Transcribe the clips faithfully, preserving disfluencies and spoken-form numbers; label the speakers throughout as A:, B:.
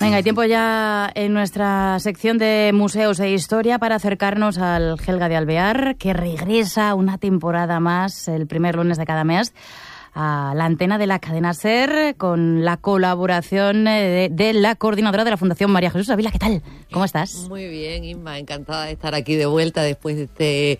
A: Venga, hay tiempo ya en nuestra sección de museos e historia para acercarnos al Helga de Alvear, que regresa una temporada más, el primer lunes de cada mes, a la antena de la cadena SER, con la colaboración de, de la coordinadora de la Fundación María Jesús Ávila. ¿Qué tal? ¿Cómo estás?
B: Muy bien, Inma, encantada de estar aquí de vuelta después de este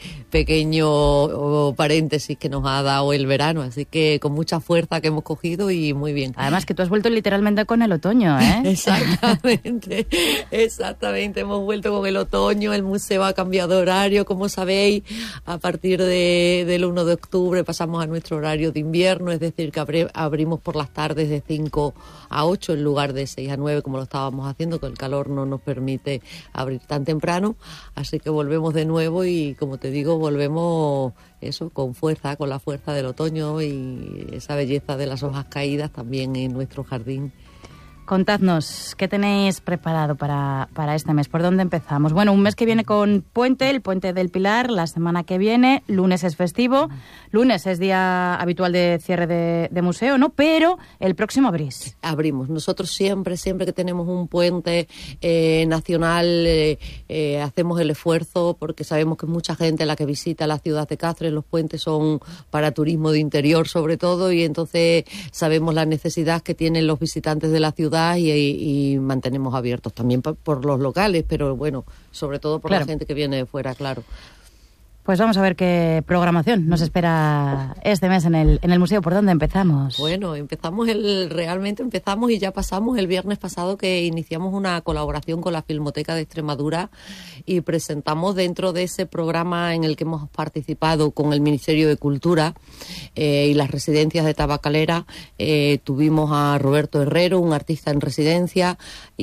B: pequeño paréntesis que nos ha dado el verano, así que con mucha fuerza que hemos cogido y muy bien.
A: Además que tú has vuelto literalmente con el otoño, ¿eh?
B: Exactamente, exactamente, hemos vuelto con el otoño, el museo ha cambiado horario, como sabéis, a partir de, del uno de octubre pasamos a nuestro horario de invierno. Es decir, que abri- abrimos por las tardes de cinco a ocho en lugar de seis a nueve como lo estábamos haciendo, que el calor no nos permite abrir tan temprano, así que volvemos de nuevo y, como te digo, volvemos eso con fuerza, con la fuerza del otoño y esa belleza de las hojas caídas también en nuestro jardín.
A: Contadnos, ¿qué tenéis preparado para, para este mes? ¿Por dónde empezamos? Bueno, un mes que viene con puente, el Puente del Pilar, la semana que viene, lunes es festivo, lunes es día habitual de cierre de, de museo, ¿no? Pero el próximo abrís.
B: Abrimos. Nosotros siempre, siempre que tenemos un puente eh, nacional, eh, eh, hacemos el esfuerzo porque sabemos que mucha gente la que visita la ciudad de Cáceres, los puentes son para turismo de interior sobre todo, y entonces sabemos la necesidad que tienen los visitantes de la ciudad Y, y mantenemos abiertos también por, por los locales, pero bueno, sobre todo por claro. la gente que viene de fuera, claro.
A: Pues vamos a ver qué programación nos espera este mes en el, en el museo. ¿Por dónde empezamos?
B: Bueno, empezamos el, realmente empezamos y ya pasamos el viernes pasado que iniciamos una colaboración con la Filmoteca de Extremadura y presentamos dentro de ese programa en el que hemos participado con el Ministerio de Cultura eh, y las residencias de Tabacalera. Eh, tuvimos a Roberto Herrero, un artista en residencia,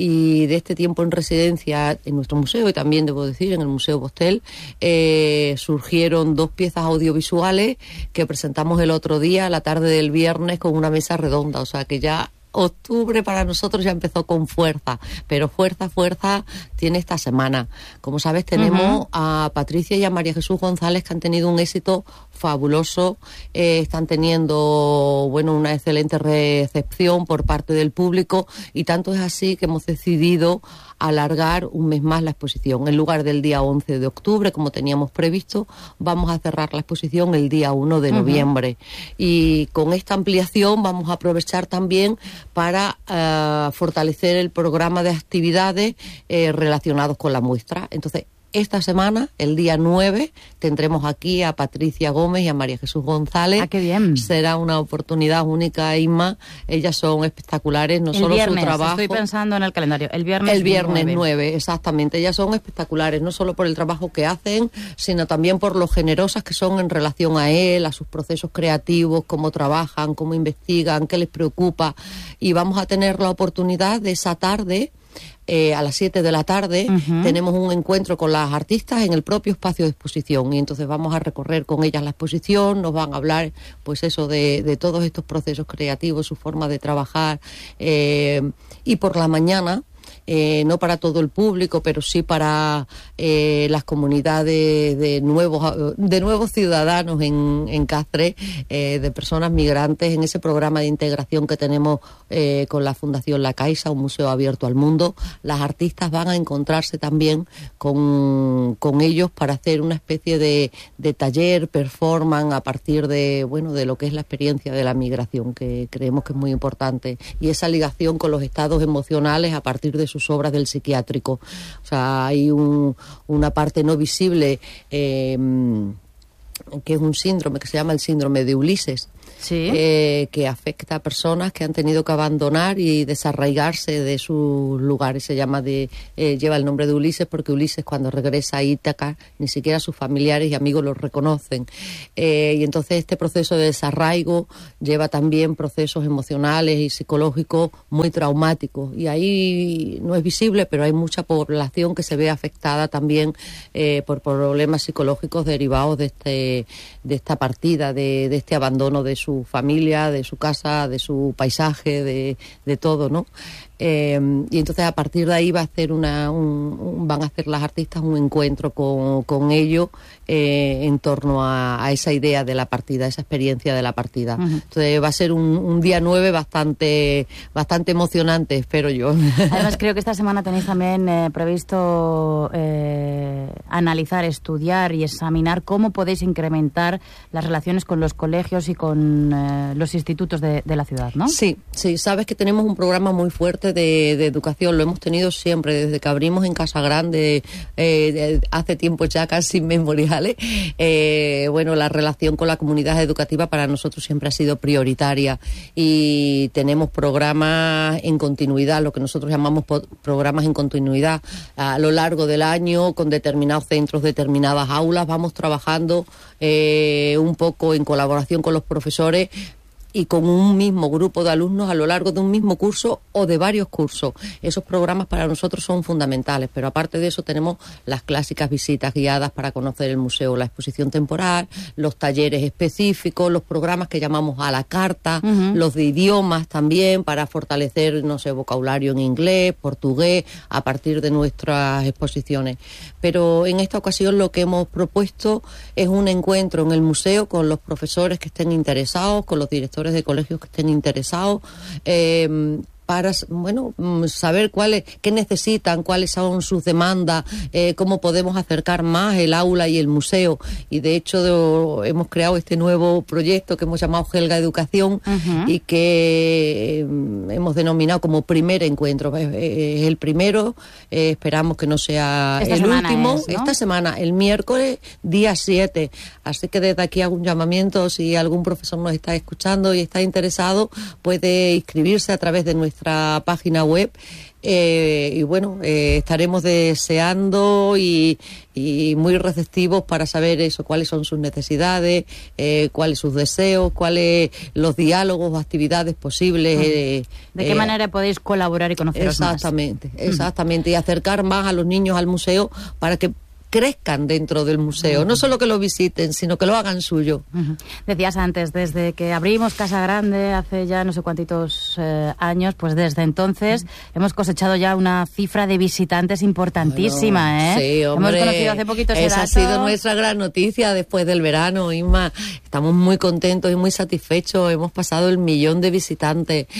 B: y de este tiempo en residencia en nuestro museo y también, debo decir, en el Museo Bostel, eh, surgieron dos piezas audiovisuales que presentamos el otro día, la tarde del viernes, con una mesa redonda. O sea que ya octubre para nosotros ya empezó con fuerza, pero fuerza, fuerza tiene esta semana. Como sabes, tenemos uh-huh. a Patricia y a María Jesús González, que han tenido un éxito fabuloso, eh, están teniendo, bueno, una excelente recepción por parte del público, y tanto es así que hemos decidido alargar un mes más la exposición. En lugar del día once de octubre, como teníamos previsto, vamos a cerrar la exposición el día uno de noviembre. Uh-huh. Y con esta ampliación vamos a aprovechar también para uh, fortalecer el programa de actividades eh, relacionados con la muestra. Entonces, esta semana, el día nueve, tendremos aquí a Patricia Gómez y a María Jesús González.
A: ¡Ah, qué bien!
B: Será una oportunidad única, Inma. Ellas son espectaculares, no
A: el
B: solo
A: viernes,
B: su trabajo.
A: Estoy pensando en el calendario. El viernes
B: El viernes
A: nueve.
B: nueve, exactamente. Ellas son espectaculares, no solo por el trabajo que hacen, sino también por lo generosas que son en relación a él, a sus procesos creativos, cómo trabajan, cómo investigan, qué les preocupa. Y vamos a tener la oportunidad de esa tarde, Eh, a las siete de la tarde, uh-huh. tenemos un encuentro con las artistas en el propio espacio de exposición, y entonces vamos a recorrer con ellas la exposición, nos van a hablar pues eso de, de todos estos procesos creativos, su forma de trabajar, eh, y por la mañana, Eh, no para todo el público, pero sí para eh, las comunidades de nuevos de nuevos ciudadanos en, en Cáceres, eh, de personas migrantes, en ese programa de integración que tenemos eh, con la Fundación La Caixa, un museo abierto al mundo. Las artistas van a encontrarse también con, con ellos para hacer una especie de, de taller, performance, a partir de, bueno, de lo que es la experiencia de la migración, que creemos que es muy importante, y esa ligación con los estados emocionales a partir de sus obras del psiquiátrico. O sea, hay un, una parte no visible eh, que es un síndrome que se llama el síndrome de Ulises.
A: Sí.
B: Eh, que afecta a personas que han tenido que abandonar y desarraigarse de sus lugares. Se llama de, eh, lleva el nombre de Ulises porque Ulises, cuando regresa a Ítaca, ni siquiera sus familiares y amigos lo reconocen. Eh, y entonces este proceso de desarraigo lleva también procesos emocionales y psicológicos muy traumáticos. Y ahí no es visible, pero hay mucha población que se ve afectada también eh, por problemas psicológicos derivados de este, de esta partida, de, de este abandono de su familia, de su casa, de su paisaje, de, de todo, ¿no? Eh, y entonces a partir de ahí va a hacer una, un, un, van a hacer las artistas un encuentro con, con ellos eh, en torno a, a esa idea de la partida, esa experiencia de la partida. Uh-huh. Entonces va a ser un, un día nueve bastante, bastante emocionante, espero yo.
A: Además creo que esta semana tenéis también eh, previsto eh, analizar, estudiar y examinar cómo podéis incrementar las relaciones con los colegios y con eh, los institutos de, de la ciudad, ¿no?
B: Sí, sí, sabes que tenemos un programa muy fuerte de, de educación, lo hemos tenido siempre, desde que abrimos en Casa Grande, eh, hace tiempo ya casi inmemoriales. Eh, bueno, la relación con la comunidad educativa para nosotros siempre ha sido prioritaria y tenemos programas en continuidad, lo que nosotros llamamos programas en continuidad a lo largo del año con determinados centros, determinadas aulas, vamos trabajando eh, un poco en colaboración con los profesores y con un mismo grupo de alumnos a lo largo de un mismo curso o de varios cursos. Esos programas para nosotros son fundamentales, pero aparte de eso tenemos las clásicas visitas guiadas para conocer el museo, la exposición temporal, los talleres específicos, los programas que llamamos a la carta, uh-huh. los de idiomas también para fortalecer, no sé, vocabulario en inglés, portugués, a partir de nuestras exposiciones. Pero en esta ocasión lo que hemos propuesto es un encuentro en el museo con los profesores que estén interesados, con los directores de colegios que estén interesados, eh, para, bueno, saber cuáles, qué necesitan, cuáles son sus demandas, eh, cómo podemos acercar más el aula y el museo. Y de hecho de, hemos creado este nuevo proyecto que hemos llamado Helga Educación uh-huh. y que eh, hemos denominado como primer encuentro. Es, es el primero, eh, esperamos que no sea
A: Esta
B: el último.
A: Es, ¿no?
B: Esta semana, el miércoles, día siete. Así que desde aquí hago un llamamiento, si algún profesor nos está escuchando y está interesado, puede inscribirse a través de nuestra nuestra página web eh, y bueno, eh, estaremos deseando y, y muy receptivos para saber eso, cuáles son sus necesidades, eh, cuáles sus deseos, cuáles los diálogos o actividades posibles. Eh,
A: ¿De qué eh, manera podéis colaborar y conoceros
B: exactamente,
A: más?
B: Exactamente, exactamente, y acercar más a los niños al museo para que crezcan dentro del museo, uh-huh. no solo que lo visiten, sino que lo hagan suyo.
A: Uh-huh. Decías antes, desde que abrimos Casa Grande hace ya no sé cuántos eh, años, pues desde entonces uh-huh. hemos cosechado ya una cifra de visitantes importantísima,
B: bueno,
A: ¿eh?
B: Sí, hombre,
A: hemos conocido hace poquito ese
B: esa
A: dato.
B: ha sido nuestra gran noticia después del verano, Inma. Estamos muy contentos y muy satisfechos, hemos pasado el millón de visitantes.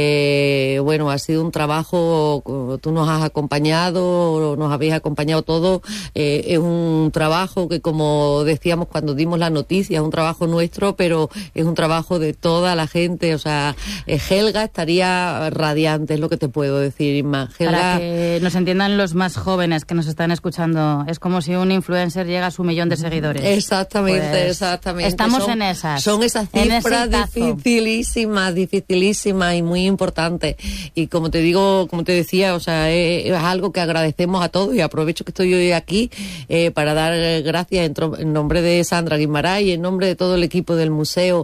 B: Eh, bueno, ha sido un trabajo, tú nos has acompañado, nos habéis acompañado todos, eh, es un trabajo que, como decíamos cuando dimos la noticia, es un trabajo nuestro, pero es un trabajo de toda la gente. O sea, eh, Helga estaría radiante, es lo que te puedo decir, Inma. Helga...
A: Para que nos entiendan los más jóvenes que nos están escuchando, es como si un influencer llega a su millón de seguidores.
B: Exactamente,
A: pues
B: exactamente.
A: Estamos
B: son,
A: en esas.
B: Son esas cifras dificilísimas, dificilísimas y muy importantes. Y como te digo, como te decía, o sea, es, es algo que agradecemos a todos y aprovecho que estoy hoy aquí Eh, para dar gracias en, tro- en nombre de Sandra Guimarães y en nombre de todo el equipo del museo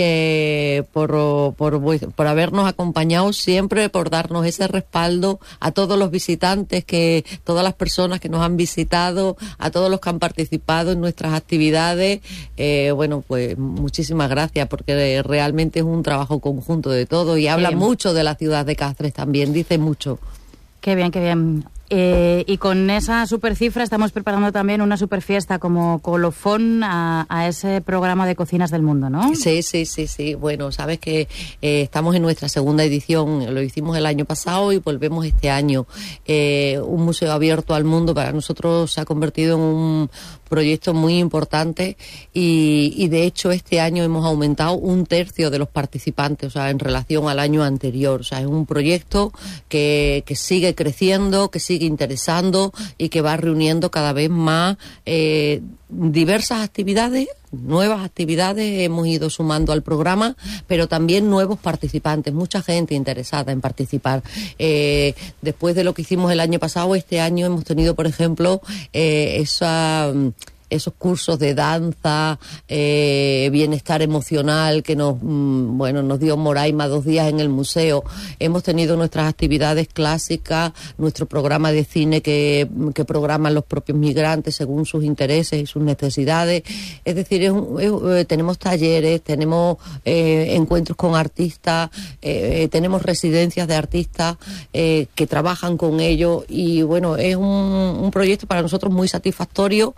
B: eh, por, por, por habernos acompañado siempre, por darnos ese respaldo a todos los visitantes, que todas las personas que nos han visitado, a todos los que han participado en nuestras actividades. Eh, bueno, pues muchísimas gracias, porque realmente es un trabajo conjunto de todos y habla sí. mucho de la ciudad de Cáceres también, dice mucho.
A: Qué bien, qué bien. Eh, y con esa super cifra estamos preparando también una super fiesta como colofón a, a ese programa de Cocinas del Mundo, ¿no?
B: Sí, sí, sí, sí. Bueno, sabes que eh, estamos en nuestra segunda edición, lo hicimos el año pasado y volvemos este año. Eh, un museo abierto al mundo para nosotros se ha convertido en un proyecto muy importante y, y de hecho este año hemos aumentado un tercio de los participantes, o sea, en relación al año anterior. O sea, es un proyecto que, que sigue creciendo, que sigue interesando y que va reuniendo cada vez más eh, diversas actividades, nuevas actividades hemos ido sumando al programa, pero también nuevos participantes, mucha gente interesada en participar. Eh, después de lo que hicimos el año pasado, este año hemos tenido, por ejemplo, eh, esa... esos cursos de danza, eh, bienestar emocional que nos, mmm, bueno, nos dio Moraima dos días en el museo. Hemos tenido nuestras actividades clásicas, nuestro programa de cine que, que programan los propios migrantes según sus intereses y sus necesidades. Es decir, es un, es, eh, tenemos talleres, tenemos eh, encuentros con artistas, eh, tenemos residencias de artistas eh, que trabajan con ellos, y bueno, es un, un proyecto para nosotros muy satisfactorio,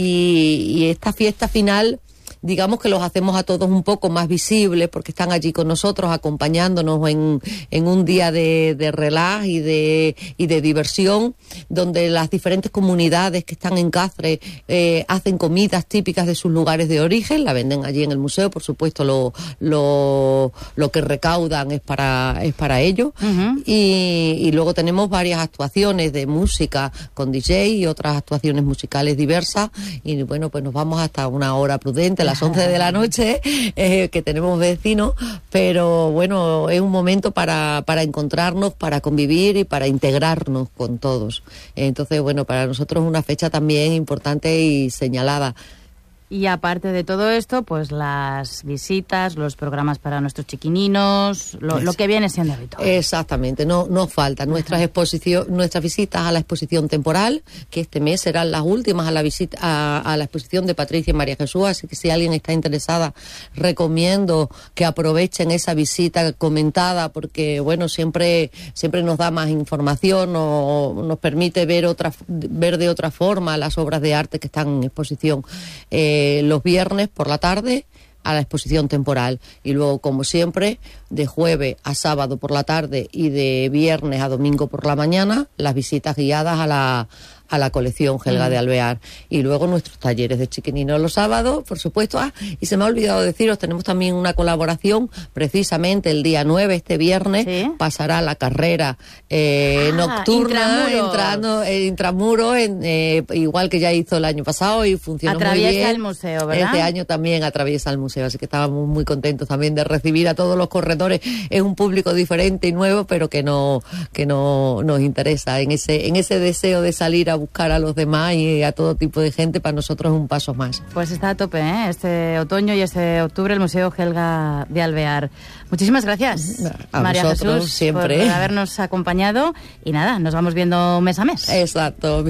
B: y, y esta fiesta final, digamos que los hacemos a todos un poco más visibles porque están allí con nosotros acompañándonos en, en un día de, de relax y de, y de diversión, donde las diferentes comunidades que están en Cáceres eh, hacen comidas típicas de sus lugares de origen, la venden allí en el museo, por supuesto lo, lo, lo que recaudan es para, es para ellos. Uh-huh. y, y luego tenemos varias actuaciones de música con D J y otras actuaciones musicales diversas, y bueno, pues nos vamos hasta una hora prudente, las once de la noche, eh, que tenemos vecinos, pero bueno, es un momento para, para encontrarnos, para convivir y para integrarnos con todos. Entonces, bueno, para nosotros es una fecha también importante y señalada.
A: Y aparte de todo esto, pues las visitas, los programas para nuestros chiquininos, lo, lo que viene siendo habitual.
B: Exactamente, no nos falta nuestras exposición, nuestras visitas a la exposición temporal, que este mes serán las últimas a la visita a, a la exposición de Patricia y María Jesús, así que si alguien está interesada, recomiendo que aprovechen esa visita comentada, porque bueno, siempre siempre nos da más información o nos permite ver otra ver de otra forma las obras de arte que están en exposición. Eh, los viernes por la tarde a la exposición temporal, y luego, como siempre, de jueves a sábado por la tarde y de viernes a domingo por la mañana, las visitas guiadas a la a la colección Helga mm. de Alvear, y luego nuestros talleres de chiquininos los sábados, por supuesto. Ah, y se me ha olvidado deciros, tenemos también una colaboración, precisamente el día nueve, este viernes, ¿sí? pasará la carrera eh, ah, nocturna, entrando en Intramuro, en, eh, igual que ya hizo el año pasado y funcionó muy bien.
A: Atraviesa el museo, ¿verdad?
B: Este año también atraviesa el museo, así que estábamos muy contentos también de recibir a todos los corredores. Es un público diferente y nuevo, pero que no que no nos interesa en ese en ese deseo de salir a buscar a los demás y a todo tipo de gente. Para nosotros es un paso más.
A: Pues está a tope, ¿eh? Este otoño y este octubre el Museo Helga de Alvear. Muchísimas gracias,
B: a
A: María
B: vosotros,
A: Jesús,
B: siempre,
A: por habernos acompañado, y nada, nos vamos viendo mes a mes.
B: Exacto.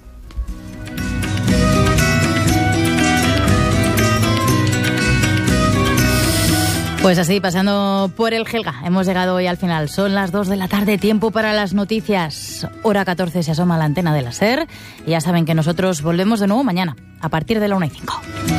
A: Pues así, pasando por el Helga, hemos llegado hoy al final. Son las dos de la tarde, tiempo para las noticias. Hora catorce se asoma la antena de la SER. Y ya saben que nosotros volvemos de nuevo mañana, a partir de la una y cinco.